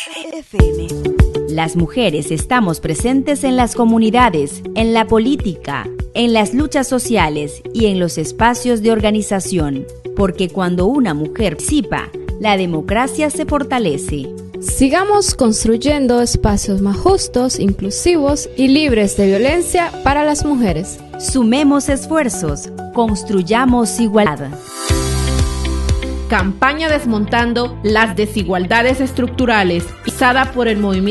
FM. Las mujeres estamos presentes en las comunidades, en la política, en las luchas sociales y en los espacios de organización, porque cuando una mujer participa, la democracia se fortalece. Sigamos construyendo espacios más justos, inclusivos y libres de violencia para las mujeres. Sumemos esfuerzos, construyamos igualdad. Campaña Desmontando las Desigualdades Estructurales, izada por el movimiento